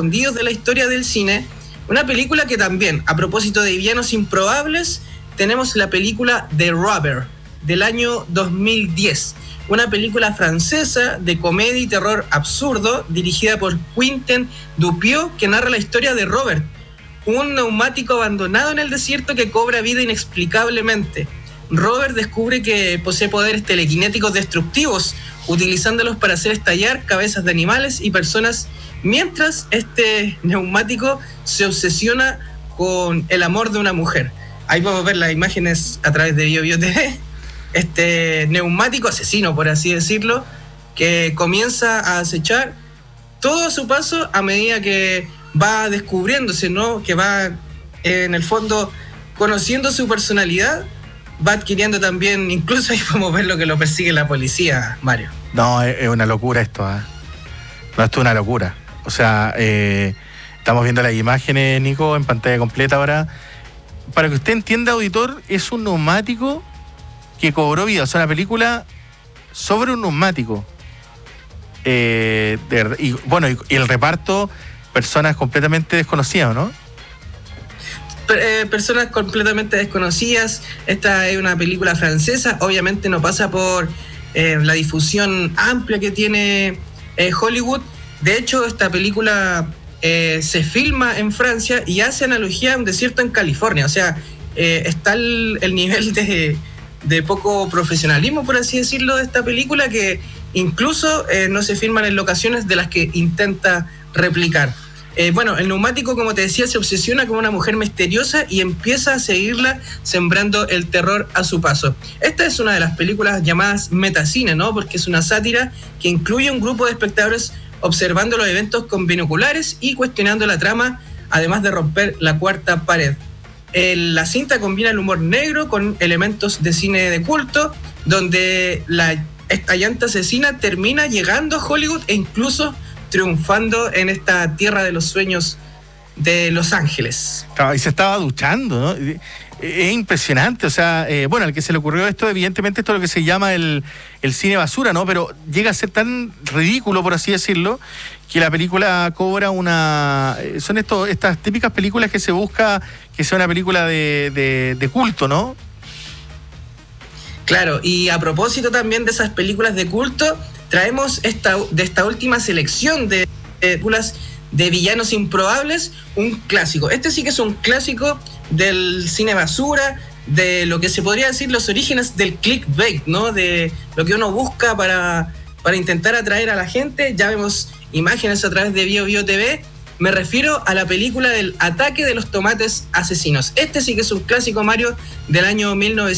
escondidos de la historia del cine. Una película que también, a propósito de villanos improbables, tenemos la película The Robber, del año 2010. Una película francesa de comedia y terror absurdo, dirigida por Quentin Dupieux, que narra la historia de Robert, un neumático abandonado en el desierto que cobra vida inexplicablemente. Robert descubre que posee poderes telequinéticos destructivos, utilizándolos para hacer estallar cabezas de animales y personas, mientras este neumático se obsesiona con el amor de una mujer. Ahí podemos ver las imágenes a través de BioBio TV. Este neumático asesino, por así decirlo, que comienza a acechar todo a su paso a medida que va descubriéndose, ¿no? Que va, en el fondo, conociendo su personalidad, va adquiriendo también, incluso ahí podemos ver lo que lo persigue la policía, Mario. No, es una locura esto, ¿eh? No, esto es una locura. O sea, estamos viendo las imágenes, Nico, en pantalla completa ahora. Para que usted entienda, auditor, es un neumático que cobró vida. O sea, una película sobre un neumático. Y bueno, y el reparto, personas completamente desconocidas, ¿no? Personas completamente desconocidas. Esta es una película francesa. Obviamente no pasa por la difusión amplia que tiene Hollywood. De hecho, esta película se filma en Francia y hace analogía a un desierto en California. O sea, está el nivel de poco profesionalismo, por así decirlo, de esta película, que incluso no se filman en locaciones de las que intenta replicar. Bueno, el neumático, como te decía, se obsesiona con una mujer misteriosa y empieza a seguirla, sembrando el terror a su paso. Esta es una de las películas llamadas metacine, ¿no? Porque es una sátira que incluye un grupo de espectadores observando los eventos con binoculares y cuestionando la trama, además de romper la cuarta pared. La cinta combina el humor negro con elementos de cine de culto, donde esta llanta asesina termina llegando a Hollywood e incluso triunfando en esta tierra de los sueños de Los Ángeles. Y se estaba duchando, ¿no? Es impresionante, o sea, bueno, al que se le ocurrió esto, evidentemente esto es lo que se llama el cine basura, ¿no? Pero llega a ser tan ridículo, por así decirlo, que la película cobra son estas típicas películas que se busca que sea una película de culto, ¿no? Claro, y a propósito también de esas películas de culto, traemos de esta última selección de películas de villanos improbables, un clásico. Este sí que es un clásico del cine basura, de lo que se podría decir los orígenes del clickbait, ¿no? De lo que uno busca para intentar atraer a la gente. Ya vemos imágenes a través de BioBio TV. Me refiero a la película del ataque de los tomates asesinos. Este sí que es un clásico, Mario, del año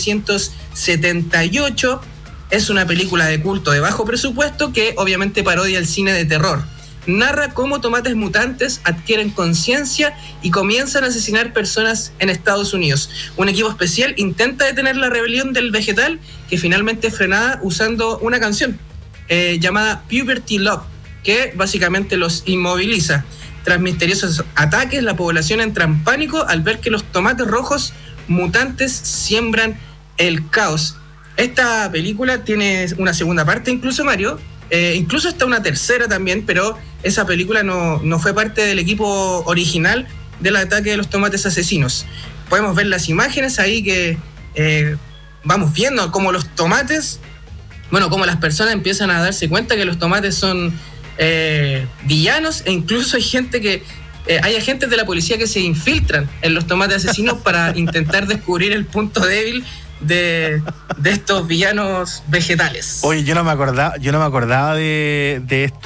1978. Es una película de culto de bajo presupuesto que obviamente parodia el cine de terror. Narra cómo tomates mutantes adquieren conciencia y comienzan a asesinar personas en Estados Unidos. Un equipo especial intenta detener la rebelión del vegetal, que finalmente es frenada usando una canción llamada Puberty Love, que básicamente los inmoviliza. Tras misteriosos ataques, la población entra en pánico al ver que los tomates rojos mutantes siembran el caos. Esta película tiene una segunda parte, incluso, Mario, incluso hasta una tercera también, pero esa película no fue parte del equipo original del ataque de los tomates asesinos. Podemos ver las imágenes ahí que vamos viendo cómo los tomates, bueno, cómo las personas empiezan a darse cuenta que los tomates son villanos, e incluso hay agentes de la policía que se infiltran en los tomates asesinos para intentar descubrir el punto débil de estos villanos vegetales. Oye, yo no me acordaba de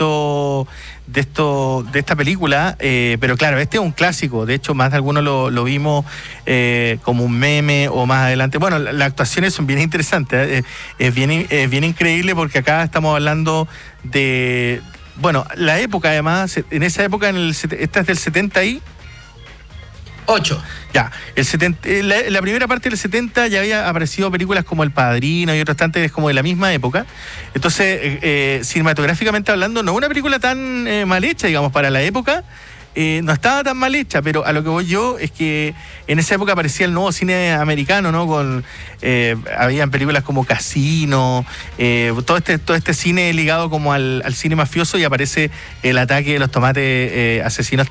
esta película, pero claro, este es un clásico. De hecho, más de algunos lo vimos como un meme o más adelante. Bueno, las actuaciones son bien interesantes, es bien increíble, porque acá estamos hablando de, bueno, la época, además, en esa época, esta es del 70 y 8. Ya, la primera parte del 70 ya había aparecido películas como El Padrino y otras tantas como de la misma época. Entonces, cinematográficamente hablando, no es una película tan mal hecha, digamos, para la época. No estaba tan mal hecha, pero a lo que voy yo es que en esa época aparecía el nuevo cine americano, ¿no? Habían películas como Casino, todo este cine ligado como al cine mafioso, y aparece el ataque de los tomates asesinos